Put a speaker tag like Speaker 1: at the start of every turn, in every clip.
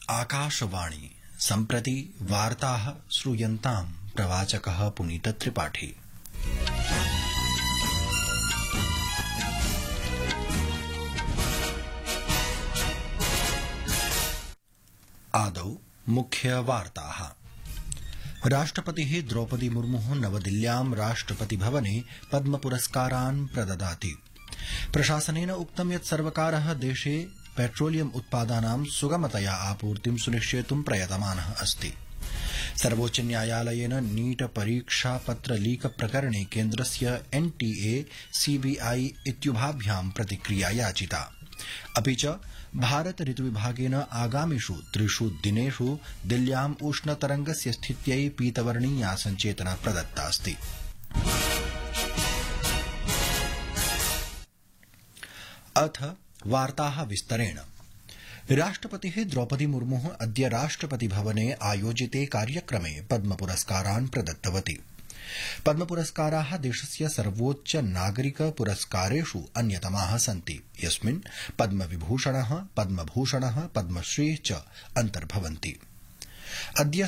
Speaker 1: आकाशवाणी सम्प्रति वार्ताः श्रूयन्ताम् प्रवाचकः पुनीत त्रिपाठी। आदौ मुख्य वार्ताः। राष्ट्रपतिः द्रौपदी मुर्मुः नवदिल्ल्यां राष्ट्रपति भवने पद्म पुरस्कारान् प्रददाति। प्रशासनेन उक्तं यत् सर्वकारः देशे पेट्रोलियम उत्पादानां सुगमतया आपूर्तिं सुनिश्चेतुं प्रयतमानः अस्ति। सर्वोच्च न्यायालयेन नीट परीक्षा पत्र लीक प्रकरणे केन्द्रस्य NTA CBI इत्युभाभ्यां प्रतिक्रिया याचिता। अपि च भारत ऋतुविभागेन आगामिषु 3 दिनेषु दिल्ल्याम् उष्णतरंगस्य स्थित्यै पीतवर्णीया सञ्चेतना प्रदत्ता अस्ति। अथ वार्ताः विस्तरेण। राष्ट्रपतिः द्रौपदी मुर्मुः अद्य राष्ट्रपति भवने आयोजिते कार्यक्रमे पद्म पुरस्कारान् प्रदत्तवती। पद्म पुरस्काराः देशस्य सर्वोच्च नागरिक पुरस्कारेषु अन्यतमाः सन्ति, यस्मिन् पद्मविभूषणः, पद्मभूषणः, पद्मश्री च अन्तर्भवन्ति। अद्य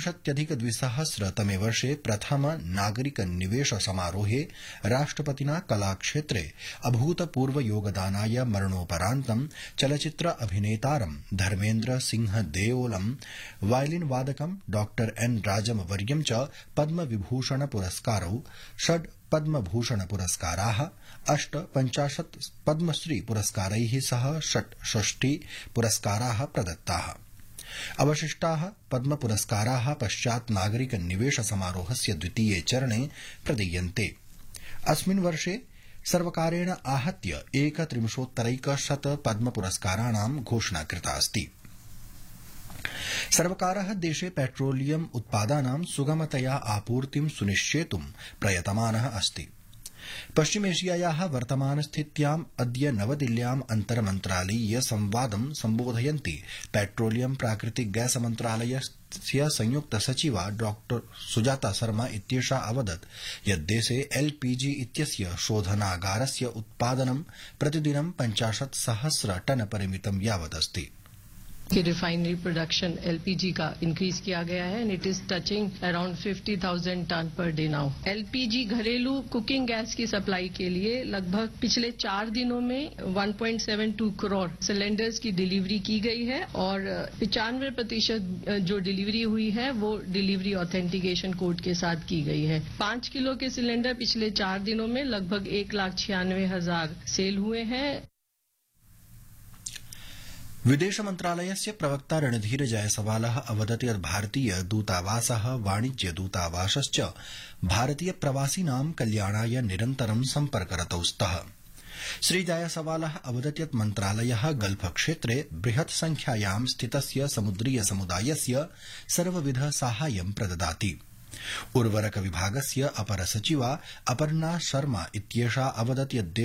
Speaker 1: 26,200 वर्षे प्रथम नागरिक निवेश समारोहे राष्ट्रपतिना कलाक्षेत्रे अभूतपूर्व योगदानाय मरणोपरान्तं चलचित्र अभिनेतारं धर्मेन्द्र सिंह देओलं, वायलिन वादकं डॉ N राजमवर्यं च पद्मविभूषण पुरस्कारौ 6 पद्मभूषण पुरस्काराः, 58 पद्मश्री पुरस्कारैः सह 66 पुरस्काराः प्रदत्ताः। अवशिष्टाः पद्म पुरस्काराः पश्चात् नागरिक निवेश समारोहस्य द्वितीये चरणे प्रदीयन्ते। अस्मिन् वर्षे सर्वकारेण आहत्य 31,100 पद्म पुरस्काराणां घोषणा कृता अस्ति। सर्वकारः देशे पेट्रोलियम उत्पादानां सुगमतया आपूर्तिं सुनिश्चेतुं प्रयतमानः अस्ति। पश्चिमेशियायाः वर्तमानस्थित्याम् अद्य नवदिल्ल्याम् अन्तर्मन्त्रालयीय संवादं सम्बोधयन्ती पेट्रोलियम प्राकृतिक गैस मन्त्रालयस्य संयुक्त सचिवा डॉ सुजाता शर्मा इत्येषा अवदत् यत् देशे LPG इत्यस्य शोधनागारस्य उत्पादनं प्रतिदिनं 50,000 टन परिमितं यावदस्ति।
Speaker 2: कि रिफाइनरी प्रोडक्शन LPG का इंक्रीज किया गया है and it is touching around 50,000 ton per day now. LPG घरेलू कुकिंग गैस की सप्लाई के लिए लगभग पिछले 4 दिनों में 1.72 करोड़ सिलेंडर्स की डिलीवरी की गई है और 95% जो डिलीवरी हुई है वो डिलीवरी ऑथेंटिकेशन कोड के साथ की गई है। 5 किलो के सिलेंडर पिछले 4 दिनों में लगभग 1,96,000 सेल हुए हैं।
Speaker 1: विदेश मन्त्रालयस्य प्रवक्ता रणधीर जयसवालः अवदत् यत् भारतीय दूतावासः, वाणिज्य दूतावासश्च भारतीय प्रवासिनां कल्याणाय निरन्तरं सम्पर्करतौ स्तः। श्री जयसवालः अवदत् यत् मन्त्रालयः गल्फ क्षेत्रे बृहत् संख्यायां स्थितस्य समुद्रीय समुदायस्य सर्वविध साहाय्यं प्रददाति। उर्वरक विभागस्य अपर सचिवा अपर्णा शर्मा इत्येषा अवदत् यत्